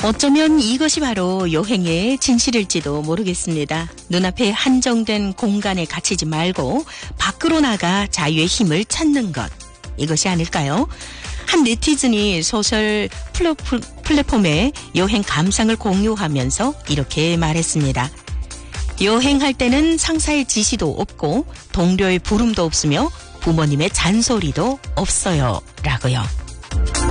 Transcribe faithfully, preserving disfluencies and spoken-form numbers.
어쩌면 이것이 바로 여행의 진실일지도 모르겠습니다. 눈앞에 한정된 공간에 갇히지 말고 밖으로 나가 자유의 힘을 찾는 것. 이것이 아닐까요? 한 네티즌이 소셜 플랫폼에 여행 감상을 공유하면서 이렇게 말했습니다. 여행할 때는 상사의 지시도 없고 동료의 부름도 없으며 부모님의 잔소리도 없어요. 라고요.